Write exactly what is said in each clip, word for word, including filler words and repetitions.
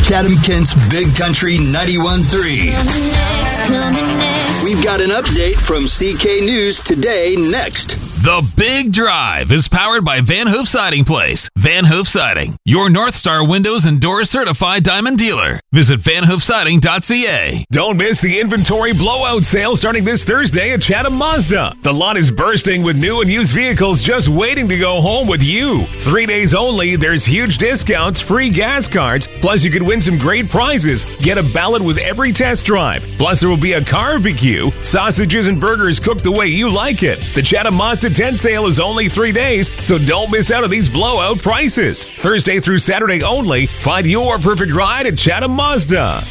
Chatham-Kent's Big Country ninety-one point three. We've got an update from C K News Today next. The Big Drive is powered by Van Hoof Siding Place. Van Hoof Siding, your North Star Windows and Doors certified diamond dealer. Visit van hoof siding dot c a. Don't miss the inventory blowout sale starting this Thursday at Chatham Mazda. The lot is bursting with new and used vehicles just waiting to go home with you. Three days only, there's huge discounts, free gas cards, plus you could win some great prizes. Get a ballot with every test drive. Plus there will be a barbecue, sausages and burgers cooked the way you like it. The Chatham Mazda tent sale is only three days, so don't miss out on these blowout prices. Thursday through Saturday only. Find your perfect ride at Chatham Mazda.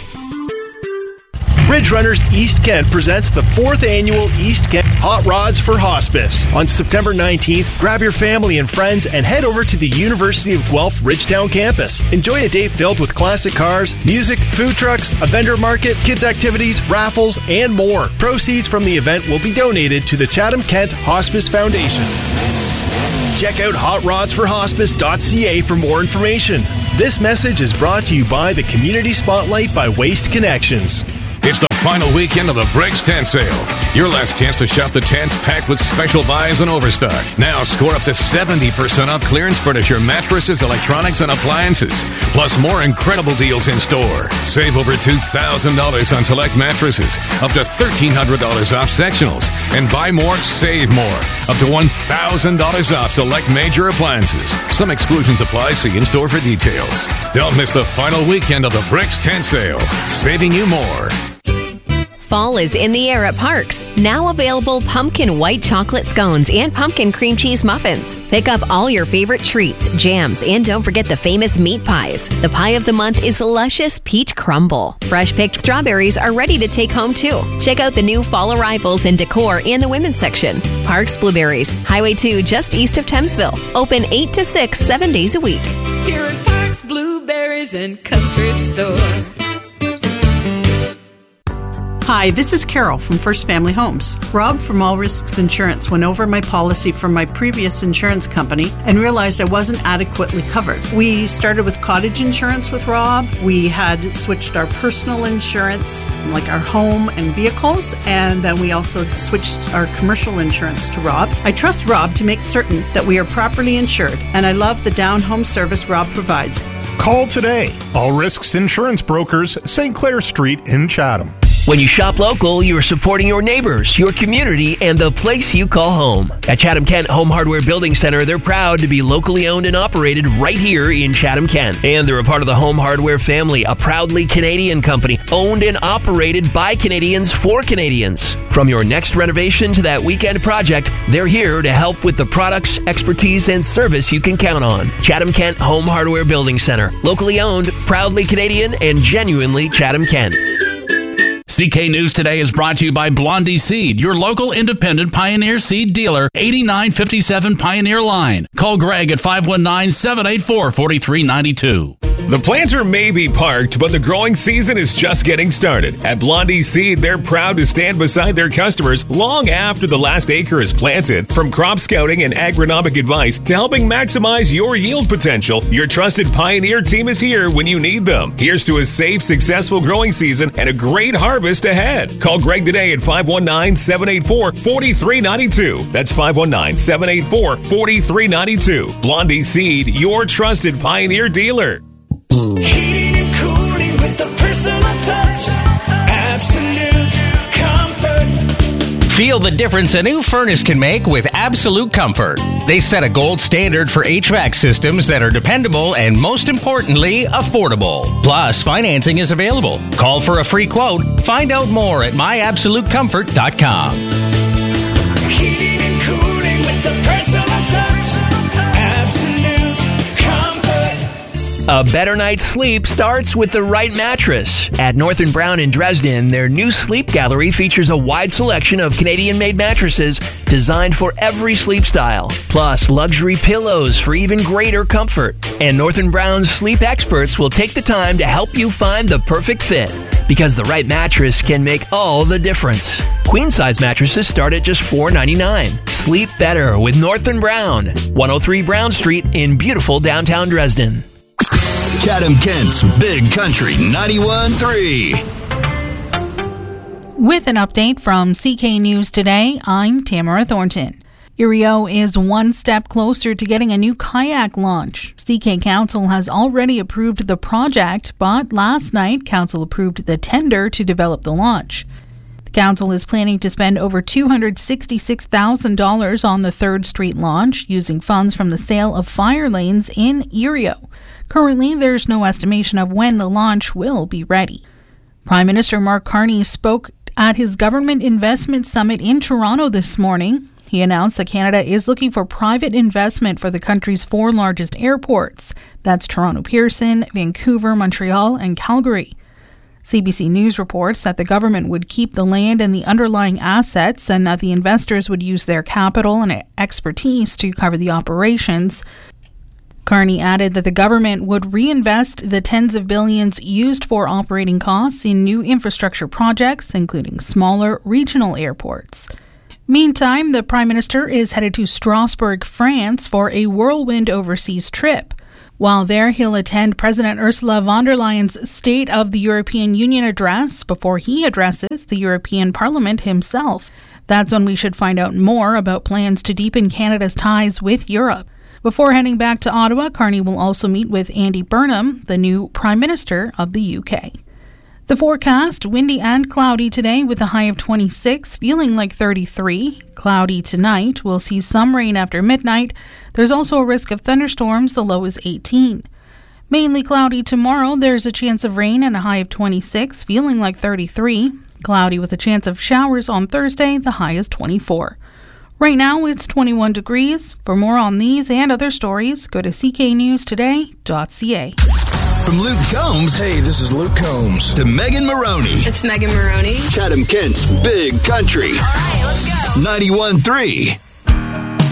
Ridge Runners East Kent presents the fourth annual East Kent Hot Rods for Hospice. On September nineteenth, grab your family and friends and head over to the University of Guelph Ridgetown campus. Enjoy a day filled with classic cars, music, food trucks, a vendor market, kids activities, raffles, and more. Proceeds from the event will be donated to the Chatham-Kent Hospice Foundation. Check out hot rods for hospice dot c a for more information. This message is brought to you by the Community Spotlight by Waste Connections. It's the final weekend of the Bricks Tent Sale. Your last chance to shop the tents packed with special buys and overstock. Now score up to seventy percent off clearance furniture, mattresses, electronics, and appliances. Plus more incredible deals in store. Save over two thousand dollars on select mattresses. Up to one thousand three hundred dollars off sectionals. And buy more, save more. Up to one thousand dollars off select major appliances. Some exclusions apply. See in store for details. Don't miss the final weekend of the Bricks Tent Sale. Saving you more. Fall is in the air at Parks. Now available pumpkin white chocolate scones and pumpkin cream cheese muffins. Pick up all your favorite treats, jams, and don't forget the famous meat pies. The pie of the month is luscious peach crumble. Fresh picked strawberries are ready to take home too. Check out the new fall arrivals in decor and the women's section. Parks Blueberries, Highway two just east of Thamesville. Open eight to six, seven days a week. Here at Parks Blueberries and Country Store. Hi, this is Carol from First Family Homes. Rob from All Risks Insurance went over my policy from my previous insurance company and realized I wasn't adequately covered. We started with cottage insurance with Rob. We had switched our personal insurance, like our home and vehicles, and then we also switched our commercial insurance to Rob. I trust Rob to make certain that we are properly insured, and I love the down home service Rob provides. Call today. All Risks Insurance Brokers, Saint Clair Street in Chatham. When you shop local, you're supporting your neighbors, your community, and the place you call home. At Chatham-Kent Home Hardware Building Center, they're proud to be locally owned and operated right here in Chatham-Kent. And they're a part of the Home Hardware family, a proudly Canadian company, owned and operated by Canadians for Canadians. From your next renovation to that weekend project, they're here to help with the products, expertise, and service you can count on. Chatham-Kent Home Hardware Building Center, locally owned, proudly Canadian, and genuinely Chatham-Kent. C K News Today is brought to you by Blondie Seed, your local independent Pioneer Seed dealer, eighty-nine fifty-seven Pioneer Line. Call Greg at five one nine, seven eight four, four three nine two. The planter may be parked, but the growing season is just getting started. At Blondie Seed, they're proud to stand beside their customers long after the last acre is planted. From crop scouting and agronomic advice to helping maximize your yield potential, your trusted Pioneer team is here when you need them. Here's to a safe, successful growing season and a great harvest ahead. Call Greg today at five one nine, seven eight four, four three nine two. That's five one nine, seven eight four, four three nine two. Blondie Seed, your trusted Pioneer dealer. Heating and cooling with the personal touch. Absolute comfort. Feel the difference a new furnace can make with Absolute Comfort. They set a gold standard for H V A C systems that are dependable and, most importantly, affordable. Plus, financing is available. Call for a free quote. Find out more at my absolute comfort dot com. Heating and cooling with the personal touch. A better night's sleep starts with the right mattress. At North and Brown in Dresden, their new sleep gallery features a wide selection of Canadian-made mattresses designed for every sleep style, plus luxury pillows for even greater comfort. And North and Brown's sleep experts will take the time to help you find the perfect fit, because the right mattress can make all the difference. Queen-size mattresses start at just four ninety-nine. Sleep better with North and Brown, one oh three Brown Street in beautiful downtown Dresden. Chatham Kent's Big Country ninety-one point three. With an update from C K News Today, I'm Tamara Thornton. Erio is one step closer to getting a new kayak launch. C K Council has already approved the project, but last night Council approved the tender to develop the launch. The Council is planning to spend over two hundred sixty-six thousand dollars on the third Street launch, using funds from the sale of fire lanes in Erio. Currently, there's no estimation of when the launch will be ready. Prime Minister Mark Carney spoke at his Government Investment Summit in Toronto this morning. He announced that Canada is looking for private investment for the country's four largest airports. That's Toronto Pearson, Vancouver, Montreal, and Calgary. C B C News reports that the government would keep the land and the underlying assets, and that the investors would use their capital and expertise to cover the operations. Carney added that the government would reinvest the tens of billions used for operating costs in new infrastructure projects, including smaller regional airports. Meantime, the Prime Minister is headed to Strasbourg, France for a whirlwind overseas trip. While there, he'll attend President Ursula von der Leyen's State of the European Union address before he addresses the European Parliament himself. That's when we should find out more about plans to deepen Canada's ties with Europe. Before heading back to Ottawa, Carney will also meet with Andy Burnham, the new Prime Minister of the U K. The forecast, windy and cloudy today with a high of twenty-six, feeling like thirty-three. Cloudy tonight. We'll see some rain after midnight. There's also a risk of thunderstorms. The low is eighteen. Mainly cloudy tomorrow. There's a chance of rain and a high of twenty-six, feeling like thirty-three. Cloudy with a chance of showers on Thursday. The high is twenty-four. Right now, it's twenty-one degrees. For more on these and other stories, go to c k news today dot c a. From Luke Combs. Hey, this is Luke Combs. To Megan Maroney. It's Megan Maroney. Chatham Kent's Big Country. All right, let's go. ninety-one point three.